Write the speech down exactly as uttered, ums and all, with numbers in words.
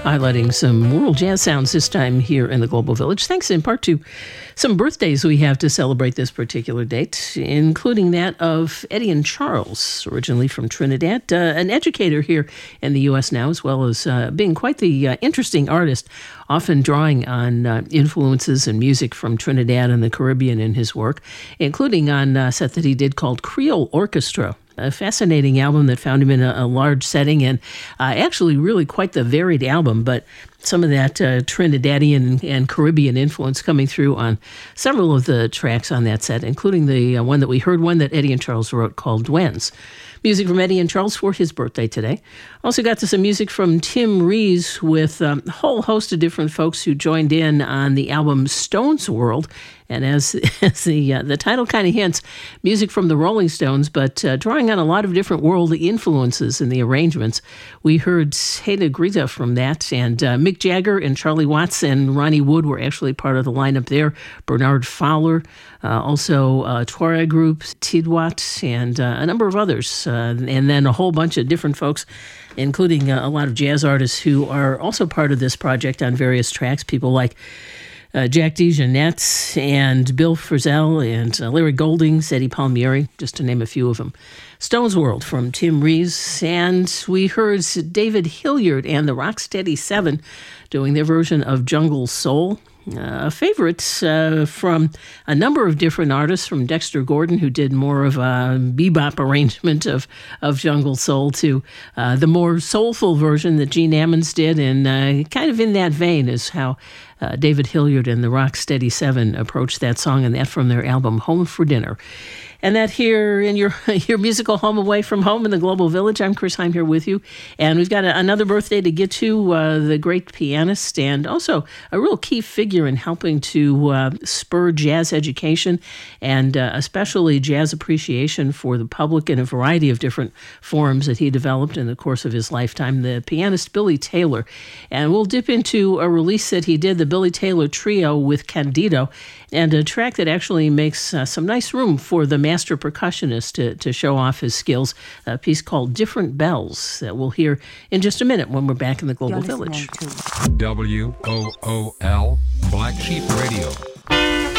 highlighting some world jazz sounds this time here in the Global Village, thanks in part to some birthdays we have to celebrate this particular date, including that of Eddie and Charles, originally from Trinidad, uh, an educator here in the U S now, as well as uh, being quite the uh, interesting artist, often drawing on uh, influences and music from Trinidad and the Caribbean in his work, including on a set that he did called Creole Orchestra. A fascinating album that found him in a, a large setting, and uh, actually really quite the varied album, but some of that uh, Trinidadian and Caribbean influence coming through on several of the tracks on that set, including the uh, one that we heard, one that Eddie and Charles wrote called Duens. Music from Eddie and Charles for his birthday today. Also got to some music from Tim Rees with um, a whole host of different folks who joined in on the album Stones World. And as, as the uh, the title kind of hints, music from the Rolling Stones, but uh, drawing on a lot of different world influences in the arrangements. We heard Hey Negrita from that, and uh, Mick Jagger and Charlie Watts and Ronnie Wood were actually part of the lineup there. Bernard Fowler, uh, also uh, Tuareg Group, Tidwat, and uh, a number of others, uh, and then a whole bunch of different folks, including uh, a lot of jazz artists who are also part of this project on various tracks, people like Uh, Jack DeJohnette and Bill Frisell and uh, Larry Golding, Eddie Palmieri, just to name a few of them. Stones World from Tim Rees, and we heard David Hilliard and the Rocksteady Seven doing their version of Jungle Soul. Uh, a favorite uh, from a number of different artists, from Dexter Gordon, who did more of a bebop arrangement of, of Jungle Soul, to uh, the more soulful version that Gene Ammons did, and uh, kind of in that vein is how uh, David Hilliard and the Rocksteady Seven approached that song, and that from their album Home for Dinner. And that here in your your musical home away from home in the Global Village. I'm Chris Heim here with you. And we've got a, another birthday to get to, uh, the great pianist and also a real key figure in helping to uh, spur jazz education and uh, especially jazz appreciation for the public in a variety of different forms that he developed in the course of his lifetime, the pianist Billy Taylor. And we'll dip into a release that he did, the Billy Taylor Trio with Candido, and a track that actually makes uh, some nice room for the master percussionist to, to show off his skills, a piece called Different Bells that we'll hear in just a minute when we're back in the Global Village. W O O L, Black Sheep Radio.